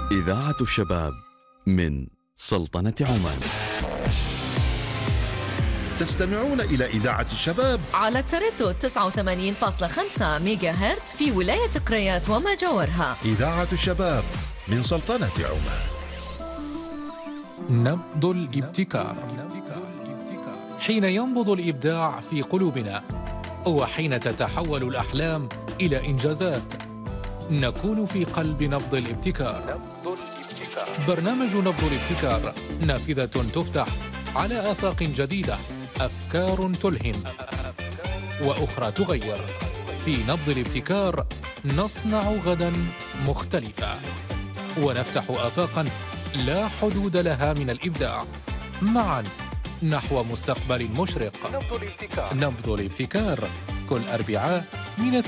إذاعة الشباب من سلطنة عمان. تستمعون إلى إذاعة الشباب على التردد 89.5 ميجا هرتز في ولاية قريات وما جاورها. إذاعة الشباب من سلطنة عمان. نبض الابتكار. حين ينبض الإبداع في قلوبنا وحين تتحول الأحلام إلى إنجازات نكون في قلب نبض الابتكار. برنامج نبض الابتكار نافذة تفتح على آفاق جديدة، أفكار تلهم وأخرى تغير. في نبض الابتكار نصنع غدا مختلفا ونفتح آفاقا لا حدود لها من الإبداع معا نحو مستقبل مشرق. نبض الابتكار كل أربعاء من